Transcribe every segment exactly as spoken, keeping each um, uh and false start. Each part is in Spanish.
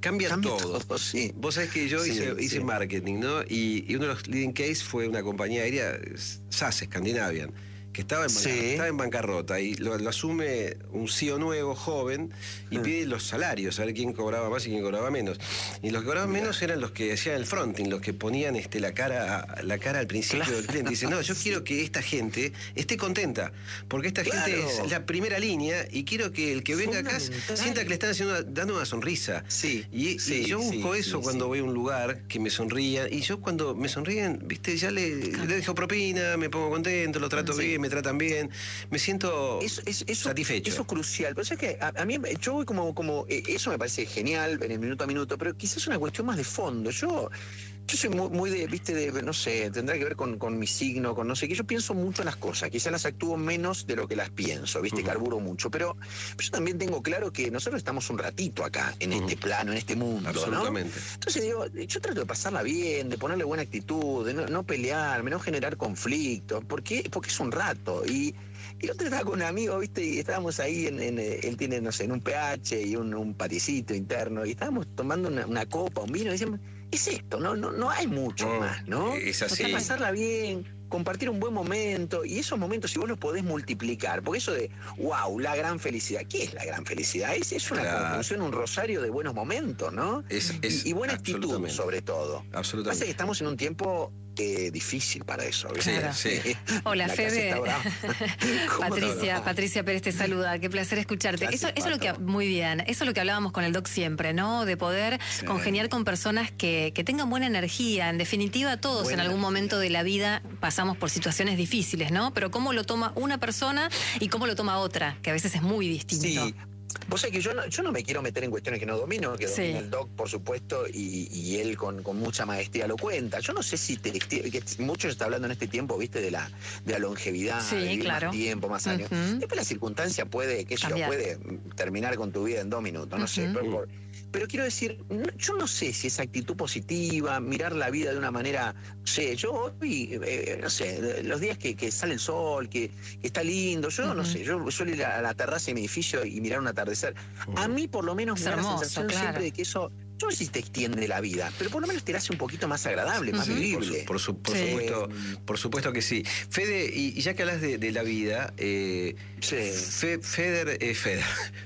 Cambia, Cambia todo. todo, sí. Vos sabés que yo Sí, hice, sí. hice marketing, ¿no? Y, y uno de los leading case fue una compañía aérea, S A S, Scandinavian, que estaba en, bancarrota, Sí. estaba en bancarrota y lo, lo asume un C E O nuevo, joven, y Hmm. pide los salarios, a ver quién cobraba más y quién cobraba menos. Y los que cobraban Mirá. menos eran los que hacían el fronting, los que ponían este, la, cara, la cara al principio Claro. del cliente. Dice, no, yo Sí. quiero que esta gente esté contenta, porque esta Claro. gente es la primera línea y quiero que el que venga acá Fundamental. sienta que le están haciendo, dando una sonrisa. Sí, Y, sí, y yo busco sí, eso sí, cuando sí. voy a un lugar, que me sonrían. Y yo cuando me sonríen, viste, ya le, le dejo propina, me pongo contento, lo trato Sí. bien, me tratan bien. Me siento Eso, eso, eso, satisfecho. eso es crucial. Pero es que a, a mí, yo voy como, como eh, eso me parece genial en el minuto a minuto, pero quizás es una cuestión más de fondo. Yo, yo soy muy, muy de, viste, de, no sé, tendrá que ver con, con mi signo, con no sé qué. Yo pienso mucho en las cosas, quizás las actúo menos de lo que las pienso, viste, Uh-huh. carburo mucho. Pero, pero yo también tengo claro que nosotros estamos un ratito acá, en Uh-huh. este plano, en este mundo, Absolutamente. ¿no? Entonces digo, yo trato de pasarla bien, de ponerle buena actitud, de no, no pelearme, no generar conflictos, porque, porque es un rato. Y Y el otro estaba con un amigo, ¿viste? Y estábamos ahí, en, en, él tiene, no sé, en un P H y un, un paticito interno, y estábamos tomando una, una copa, un vino, y decíamos, es esto, no, no, no hay mucho No, más, ¿no? es O así. sea, pasarla bien, compartir un buen momento, y esos momentos, si vos los podés multiplicar, porque eso de, wow, la gran felicidad, ¿qué es la gran felicidad? Es, es una Claro. conclusión, un rosario de buenos momentos, ¿no? Es, es y, y buena actitud, absolutamente. sobre todo. Absolutamente. Pasa que estamos en un tiempo eh, difícil para eso, ¿viste? Claro. Sí. Hola, La Fede. casa está brava. ¿Cómo Patricia, está? Patricia Pérez te saluda, qué placer escucharte. Gracias, eso, eso es lo que, Pato. muy bien, eso es lo que hablábamos con el Doc siempre, ¿no? De poder Sí. congeniar con personas que, que tengan buena energía. En definitiva, todos Buena en algún energía. momento de la vida pasamos por situaciones difíciles, ¿no? Pero cómo lo toma una persona y cómo lo toma otra, que a veces es muy distinto. Sí. Vos sabés que yo no, yo no me quiero meter en cuestiones que no domino, que Sí. domina el Doc, por supuesto, y, y él con, con mucha maestría lo cuenta. Yo no sé si te, que mucho se está hablando en este tiempo, viste, de la, de la longevidad, Sí, de vivir claro. más tiempo, más años. Ujú. Después la circunstancia puede, que yo, Cambiar. puede terminar con tu vida en dos minutos, no sé. Ujú. Pero, por- pero quiero decir, no- yo no sé si esa actitud positiva, mirar la vida de una manera, no sé, yo hoy, eh, no sé, los días que, que sale el sol, que, que está lindo, yo no Ujú. sé, yo suelo ir a la terraza de mi edificio y mirar un atardecer. A mí por lo menos Es me da hermoso, la sensación claro. siempre de que eso, yo no sé si te extiende la vida, pero por lo menos te la hace un poquito más agradable, más Ujú. Por, vivible. su- por su- por Sí. supuesto, por supuesto que sí. Fede, y, y ya que hablas de, de la vida, eh, Sí. Fe- Feder, eh, Feder.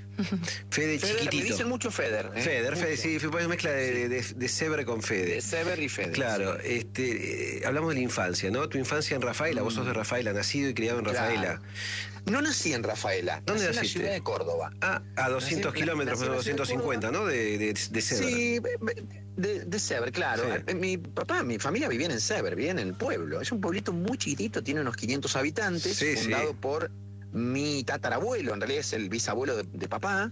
Fede Feder, me chiquitito. dicen mucho Feder. ¿eh? Feder, Mucho. Fede, sí, fue una mezcla de, de, de Sever con Fede. De Sever y Feder. Claro, sí. este, eh, hablamos de la infancia, ¿no? Tu infancia en Rafaela, vos sos de Rafaela, nacido y criado en Claro. Rafaela. No nací en Rafaela, ¿Dónde nací en la naciste? ciudad de Córdoba. Ah, a doscientos Nací- kilómetros, nací en la ciudad de doscientos cincuenta, ¿no? De, de, de Sever. Sí, de, de Sever, claro. Sí. Eh, Mi papá, mi familia vivían en Sever, vivían en el pueblo. Es un pueblito muy chiquitito, tiene unos quinientos habitantes, Sí, fundado sí. por mi tatarabuelo, en realidad es el bisabuelo de, de papá,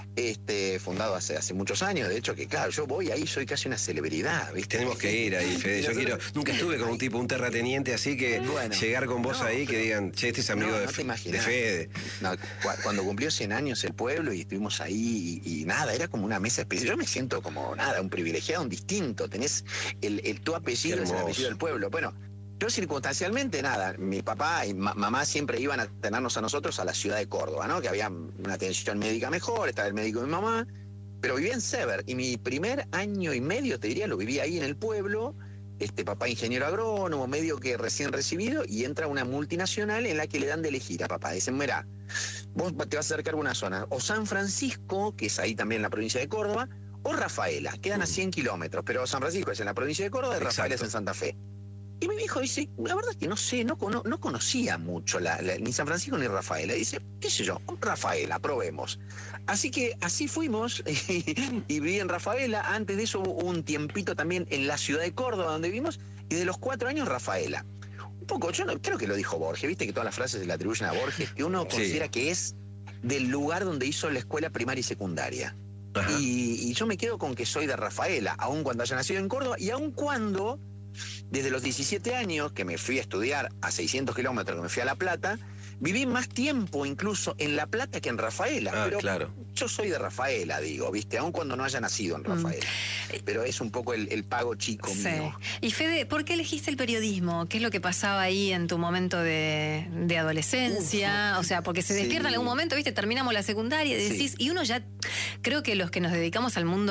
este, fundado hace, hace muchos años. De hecho, que claro, yo voy ahí, soy casi una celebridad, ¿viste? Tenemos que ir ahí, Fede. Y Yo quiero, nosotros- nunca estuve con un tipo, un terrateniente, así que Bueno, llegar con vos no, ahí que pero- digan, che, este es amigo No, de, no te Fe- de imaginás. Fede. No, cu- cuando cumplió cien años el pueblo y estuvimos ahí y, y nada, era como una mesa especial. Yo me siento como nada, un privilegiado, un distinto. Tenés el, el tu apellido, Qué es el hermoso. apellido del pueblo. Bueno, yo circunstancialmente nada, mi papá y ma- mamá siempre iban a tenernos a nosotros a la ciudad de Córdoba, ¿no? Que había una atención médica mejor, estaba el médico de mi mamá, pero vivía en Sever y mi primer año y medio, te diría, lo viví ahí en el pueblo. Este papá ingeniero agrónomo, medio que recién recibido, y entra una multinacional en la que le dan de elegir a papá. Dicen, mirá, vos te vas a acercar a una zona, o San Francisco, que es ahí también en la provincia de Córdoba, o Rafaela, quedan a cien kilómetros, pero San Francisco es en la provincia de Córdoba y Rafaela es Exacto. en Santa Fe. Y mi viejo dice, la verdad es que no sé, no, cono- no conocía mucho la- la- ni San Francisco ni Rafaela. Dice, qué sé yo, Rafaela, probemos. Así que así fuimos y, y viví en Rafaela. Antes de eso hubo un tiempito también en la ciudad de Córdoba donde vivimos, y de los cuatro años Rafaela. Un poco, yo no, creo que lo dijo Borges, viste que todas las frases se le atribuyen a Borges, que uno Sí. considera que es del lugar donde hizo la escuela primaria y secundaria. Ajá. Y, y yo me quedo con que soy de Rafaela, aun cuando haya nacido en Córdoba, y aun cuando, desde los diecisiete años, que me fui a estudiar a seiscientos kilómetros, que me fui a La Plata, viví más tiempo incluso en La Plata que en Rafaela. Ah, pero claro. yo soy de Rafaela, digo, ¿viste? Aun cuando no haya nacido en Rafaela. Pero es un poco el, el pago chico Sí. mío. Y Fede, ¿por qué elegiste el periodismo? ¿Qué es lo que pasaba ahí en tu momento de, de adolescencia? Uf. O sea, porque se Sí. despierta en algún momento, ¿viste? Terminamos la secundaria y Sí. decís, y uno ya, creo que los que nos dedicamos al mundo